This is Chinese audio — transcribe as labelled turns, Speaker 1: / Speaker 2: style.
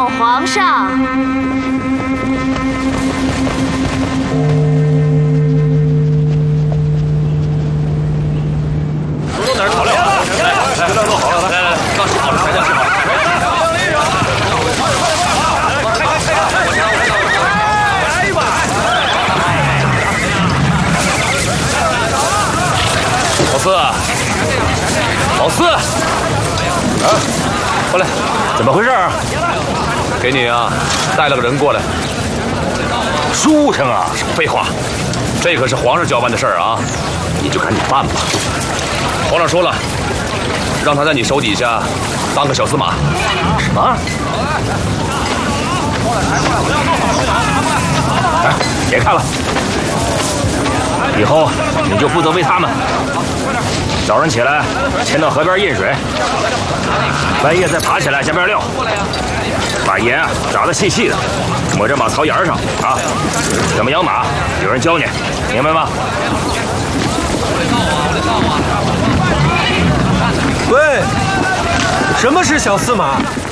Speaker 1: 皇上。
Speaker 2: 都哪儿好了？来，都好了，来，刚洗好了，才洗好了。老四，老四，啊，过来，怎么回事啊？给你啊，带了个人过来。书生啊，废话，这可是皇上交办的事儿啊，你就赶紧办吧。皇上说了，让他在你手底下当个小司马。什么？哎，别看了，以后你就负责喂他们。早上起来牵到河边饮水，半夜再爬起来下边遛，把盐啊炸得细细的，抹在马槽沿上啊。怎么养马，有人教你，明白吗？
Speaker 3: 喂，什么是小司马？